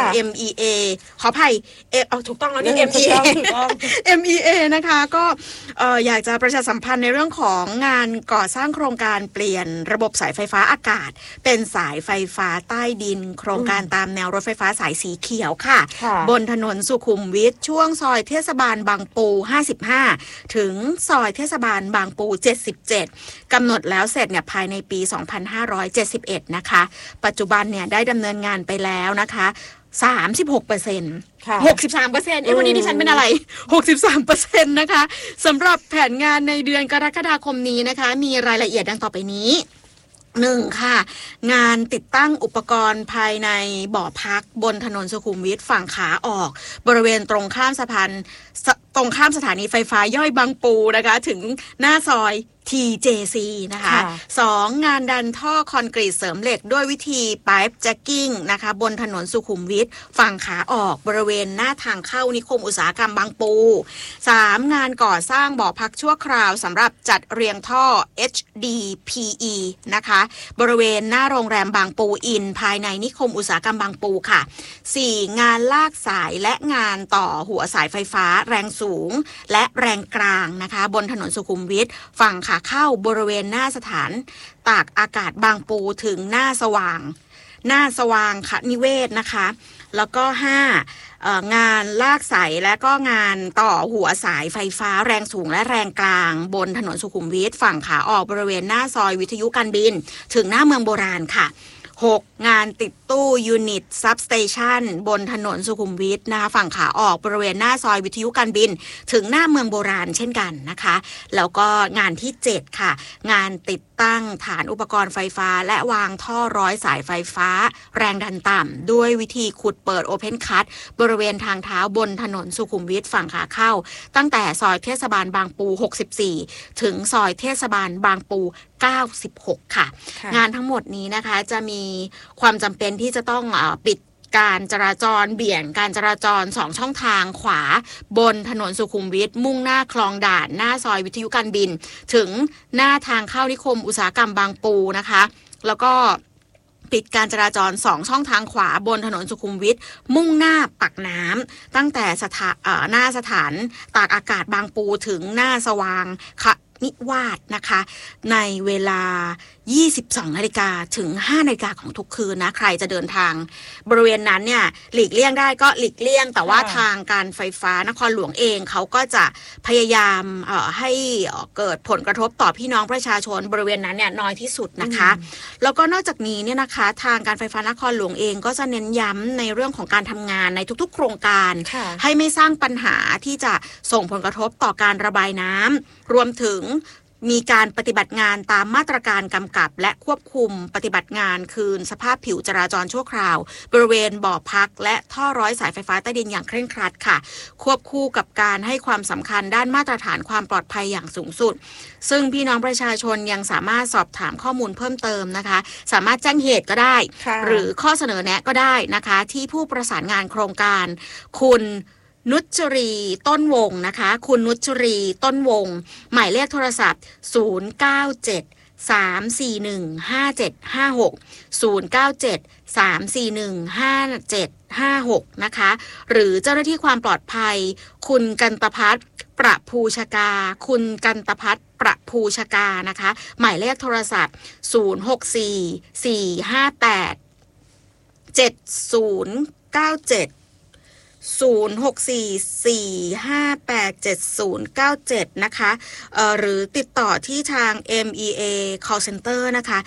MEA ขออภัยเอาถูกต้องแล้วนี่ MEA นะคะก็อยากจะประชาสัมพันธ์ในเรื่องของงานก่อสร้างโครงการเปลี่ยนระบบสายไฟฟ้าอากาศเป็นสายไฟฟ้าใต้ดินโครงการตามแนวรถไฟฟ้าสายสีเขียวค่ะบนถนนสุขุมวิทช่วงซอยเทศบาลบางปู55ถึงซอยเทศบาลบางปู77กำหนดแล้วเสร็จเนี่ยภายในปี2571นะคะปัจจุบันเนี่ยได้ดำเนินงานไปแล้วนะคะ36% 63%วันนี้ดิฉันเป็นอะไร 63% นะคะสำหรับแผนงานในเดือนกรกฎาคมนี้นะคะมีรายละเอียดดังต่อไปนี้1ค่ะงานติดตั้งอุปกรณ์ภายในบ่อพักบนถนนสุขุมวิทฝั่งขาออกบริเวณตรงข้ามสถานีไฟฟ้าย่อยบางปูนะคะถึงหน้าซอย TJC นะคะ2งานดันท่อคอนกรีตเสริมเหล็กด้วยวิธีไพป์แจ็คกิ้งนะคะบนถนนสุขุมวิทฝั่งขาออกบริเวณหน้าทางเข้านิคมอุตสาหกรรมบางปู3งานก่อสร้างบ่อพักชั่วคราวสำหรับจัดเรียงท่อ HDPE นะคะบริเวณหน้าโรงแรมบางปูอินภายในนิคมอุตสาหกรรมบางปูค่ะ4งานลากสายและงานต่อหัวสายไฟฟ้าแรงสูงและแรงกลางนะคะบนถนนสุขุมวิทฝั่งขาเข้าบริเวณหน้าสถานตากอากาศบางปูถึงหน้าสว่างคนิเวศนะคะแล้วก็5งานลากสายและก็งานต่อหัวสายไฟฟ้าแรงสูงและแรงกลางบนถนนสุขุมวิทฝั่งขาออกบริเวณหน้าซอยวิทยุการบินถึงหน้าเมืองโบราณค่ะ6งานติดตู้ยูนิตซับสเตชันบนถนนสุขุมวิทนะคะฝั่งขาออกบริเวณหน้าซอยวิทยุการบินถึงหน้าเมืองโบราณเช่นกันนะคะแล้วก็งานที่7ค่ะงานติดตั้งฐานอุปกรณ์ไฟฟ้าและวางท่อร้อยสายไฟฟ้าแรงดันต่ำด้วยวิธีขุดเปิดโอเพนคัทบริเวณทางเท้าบนถนนสุขุมวิทฝั่งขาเข้าตั้งแต่ซอยเทศบาลบางปู64ถึงซอยเทศบาลบางปู96ค่ะงานทั้งหมดนี้นะคะจะมีความจำเป็นที่จะต้องปิดการจราจรเบี่ยงการจราจร2ช่องทางขวาบนถนนสุขุมวิทมุ่งหน้าคลองด่านหน้าซอยวิทยุการบินถึงหน้าทางเข้านิคมอุตสาหกรรมบางปูนะคะแล้วก็ปิดการจราจร2ช่องทางขวาบนถนนสุขุมวิทมุ่งหน้าปากน้ำตั้งแต่หน้าสถานตากอากาศบางปูถึงหน้าสว่างนิวาสนะคะในเวลา 22 นาฬิกาถึง 5 นาฬิกาของทุกคืนนะใครจะเดินทางบริเวณนั้นเนี่ยหลีกเลี่ยงได้ก็หลีกเลี่ยงแต่ว่าทางการไฟฟ้านครหลวงเองเขาก็จะพยายามให้เกิดผลกระทบต่อพี่น้องประชาชนบริเวณนั้นเนี่ยน้อยที่สุดนะคะแล้วก็นอกจากนี้เนี่ยนะคะทางการไฟฟ้านครหลวงเองก็จะเน้นย้ำในเรื่องของการทำงานในทุกๆโครงการให้ไม่สร้างปัญหาที่จะส่งผลกระทบต่อการระบายน้ำรวมถึงมีการปฏิบัติงานตามมาตรการกำกับและควบคุมปฏิบัติงานคืนสภาพผิวจราจรชั่วคราวบริเวณบ่อพักและท่อร้อยสายไฟฟ้าใต้ดินอย่างเคร่งครัดค่ะควบคู่กับการให้ความสำคัญด้านมาตรฐานความปลอดภัยอย่างสูงสุดซึ่งพี่น้องประชาชนยังสามารถสอบถามข้อมูลเพิ่มเติมนะคะสามารถแจ้งเหตุก็ได้หรือข้อเสนอแนะก็ได้นะคะที่ผู้ประสานงานโครงการคุณนุชรีต้นวงนะคะคุณนุชรีต้นวงหมายเลขโทรศัพท์097 341 5756 097 341 5756นะคะหรือเจ้าหน้าที่ความปลอดภัยคุณกันตภัทรประภูชกาคุณกันตภัทรประภูชกานะคะหมายเลขโทรศัพท์064 458 70970644587097นะคะหรือติดต่อที่ทาง MEA Call Center นะคะ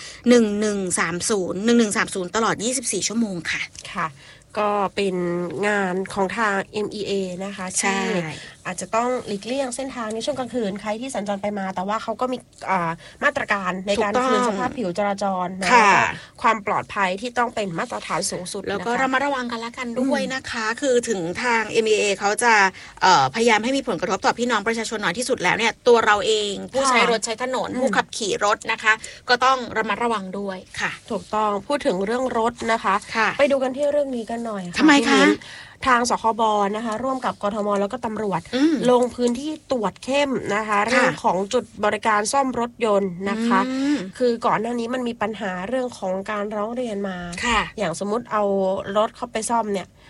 1130ตลอด24ชั่วโมงค่ะค่ะก็เป็นงานของทาง MEA นะคะที่อาจจะต้องหลีกเลี่ยงเส้นทางในช่วงกลางคืนใครที่สัญจรไปมาแต่ว่าเขาก็มีมาตรการในการคืนสภาพผิวจราจรนะคะความปลอดภัยที่ต้องเป็นมาตรฐานสูงสุดแล้วก็ระมัดระวังกันละกันด้วยนะคะคือถึงทาง MEA เขาจะพยายามให้มีผลกระทบต่อพี่น้องประชาชนน้อยที่สุดแล้วเนี่ยตัวเราเองผู้ใช้รถใช้ถนนผู้ขับขี่รถนะคะก็ต้องระมัดระวังด้วยค่ะถูกต้องพูดถึงเรื่องรถนะคะไปดูกันที่เรื่องนี้กันหน่อยทำไมคะทางสคบนะคะร่วมกับกทมแล้วก็ตำรวจลงพื้นที่ตรวจเข้มนะคะเรื่องของจุดบริการซ่อมรถยนต์นะคะคือก่อนหน้านี้มันมีปัญหาเรื่องของการร้องเรียนมาอย่างสมมุติเอารถเข้าไปซ่อมเนี่ย